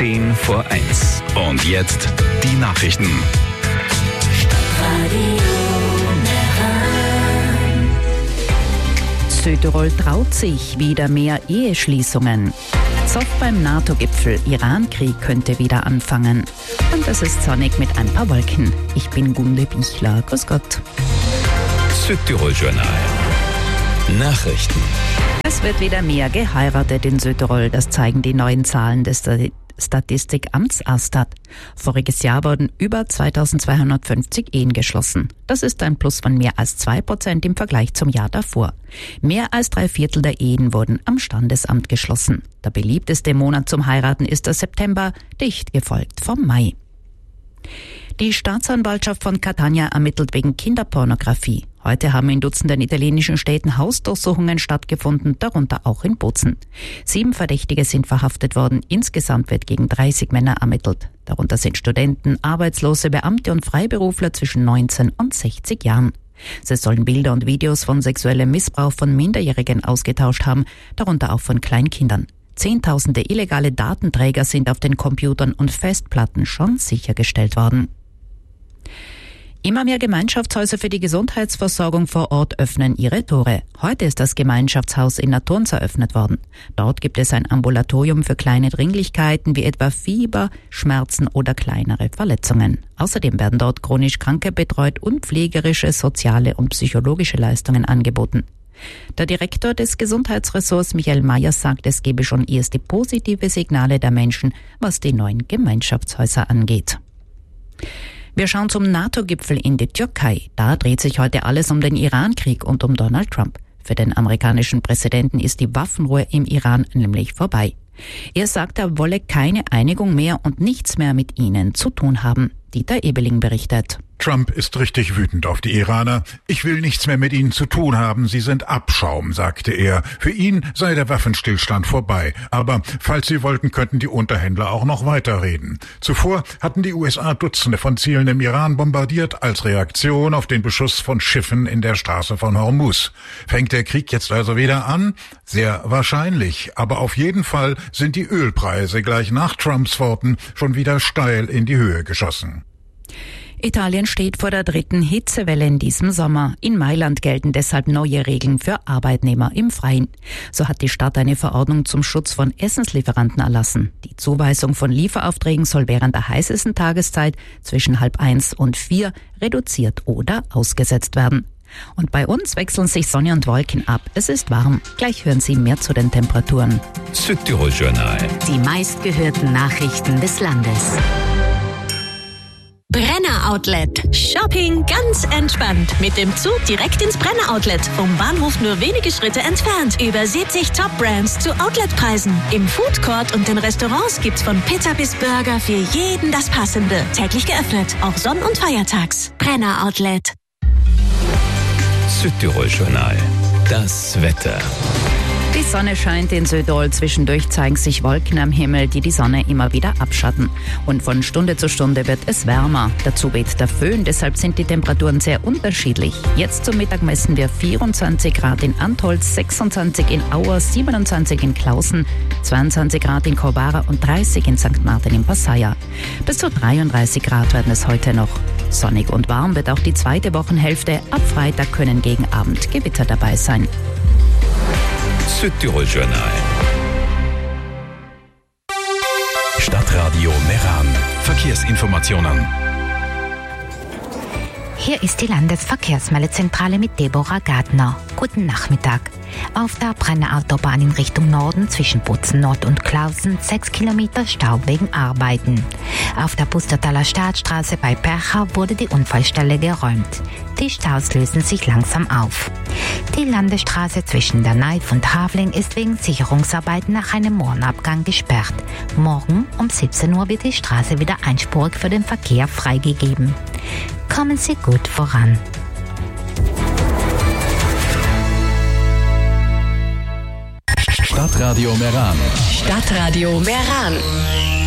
10 vor 1. Und jetzt die Nachrichten. Südtirol traut sich wieder mehr Eheschließungen. Zoff beim NATO-Gipfel, Iran-Krieg könnte wieder anfangen. Und es ist sonnig mit ein paar Wolken. Ich bin Gunde Bichler. Grüß Gott. Südtirol-Journal. Nachrichten. Es wird wieder mehr geheiratet in Südtirol. Das zeigen die neuen Zahlen des Statistikamts Astat. Voriges Jahr wurden über 2250 Ehen geschlossen. Das ist ein Plus von mehr als 2% im Vergleich zum Jahr davor. Mehr als 3/4 der Ehen wurden am Standesamt geschlossen. Der beliebteste Monat zum Heiraten ist der September, dicht gefolgt vom Mai. Die Staatsanwaltschaft von Catania ermittelt wegen Kinderpornografie. Heute haben in Dutzenden italienischen Städten Hausdurchsuchungen stattgefunden, darunter auch in Bozen. 7 Verdächtige sind verhaftet worden. Insgesamt wird gegen 30 Männer ermittelt. Darunter sind Studenten, Arbeitslose, Beamte und Freiberufler zwischen 19 und 60 Jahren. Sie sollen Bilder und Videos von sexuellem Missbrauch von Minderjährigen ausgetauscht haben, darunter auch von Kleinkindern. Zehntausende illegale Datenträger sind auf den Computern und Festplatten schon sichergestellt worden. Immer mehr Gemeinschaftshäuser für die Gesundheitsversorgung vor Ort öffnen ihre Tore. Heute ist das Gemeinschaftshaus in Naturns eröffnet worden. Dort gibt es ein Ambulatorium für kleine Dringlichkeiten wie etwa Fieber, Schmerzen oder kleinere Verletzungen. Außerdem werden dort chronisch Kranke betreut und pflegerische, soziale und psychologische Leistungen angeboten. Der Direktor des Gesundheitsressorts Michael Mayer sagt, es gebe schon erste positive Signale der Menschen, was die neuen Gemeinschaftshäuser angeht. Wir schauen zum NATO-Gipfel in die Türkei. Da dreht sich heute alles um den Iran-Krieg und um Donald Trump. Für den amerikanischen Präsidenten ist die Waffenruhe im Iran nämlich vorbei. Er sagt, er wolle keine Einigung mehr und nichts mehr mit ihnen zu tun haben. Dieter Ebeling berichtet. Trump ist richtig wütend auf die Iraner. Ich will nichts mehr mit ihnen zu tun haben, sie sind Abschaum, sagte er. Für ihn sei der Waffenstillstand vorbei. Aber falls sie wollten, könnten die Unterhändler auch noch weiterreden. Zuvor hatten die USA Dutzende von Zielen im Iran bombardiert, als Reaktion auf den Beschuss von Schiffen in der Straße von Hormuz. Fängt der Krieg jetzt also wieder an? Sehr wahrscheinlich. Aber auf jeden Fall sind die Ölpreise gleich nach Trumps Worten schon wieder steil in die Höhe geschossen. Italien steht vor der 3. Hitzewelle in diesem Sommer. In Mailand gelten deshalb neue Regeln für Arbeitnehmer im Freien. So hat die Stadt eine Verordnung zum Schutz von Essenslieferanten erlassen. Die Zuweisung von Lieferaufträgen soll während der heißesten Tageszeit zwischen 12:30 und 4 reduziert oder ausgesetzt werden. Und bei uns wechseln sich Sonne und Wolken ab. Es ist warm. Gleich hören Sie mehr zu den Temperaturen. Südtirol-Journal. Die meistgehörten Nachrichten des Landes. Brenner Outlet. Shopping ganz entspannt. Mit dem Zug direkt ins Brenner Outlet. Vom Bahnhof nur wenige Schritte entfernt. Über 70 Top-Brands zu Outletpreisen. Im Food Court und den Restaurants gibt's von Pizza bis Burger für jeden das Passende. Täglich geöffnet. Auch Sonn- und Feiertags. Brenner Outlet. Südtirol-Journal. Das Wetter. Die Sonne scheint in Südtirol, zwischendurch zeigen sich Wolken am Himmel, die die Sonne immer wieder abschatten. Und von Stunde zu Stunde wird es wärmer. Dazu weht der Föhn, deshalb sind die Temperaturen sehr unterschiedlich. Jetzt zum Mittag messen wir 24 Grad in Antholz, 26 in Auer, 27 in Klausen, 22 Grad in Corvara und 30 in St. Martin im Passaia. Bis zu 33 Grad werden es heute noch. Sonnig und warm wird auch die zweite Wochenhälfte. Ab Freitag können gegen Abend Gewitter dabei sein. Südtirol-Journal. Stadtradio Meran. Verkehrsinformationen. Hier ist die Landesverkehrsmeldezentrale mit Deborah Gardner. Guten Nachmittag. Auf der Brenner Autobahn in Richtung Norden zwischen Bozen Nord und Klausen 6 Kilometer Stau wegen Arbeiten. Auf der Pustertaler Staatsstraße bei Percha wurde die Unfallstelle geräumt. Die Staus lösen sich langsam auf. Die Landesstraße zwischen der Neif und Havling ist wegen Sicherungsarbeiten nach einem Mohrenabgang gesperrt. Morgen um 17 Uhr wird die Straße wieder einspurig für den Verkehr freigegeben. Kommen Sie gut voran. Stadtradio Meran. Stadtradio Meran.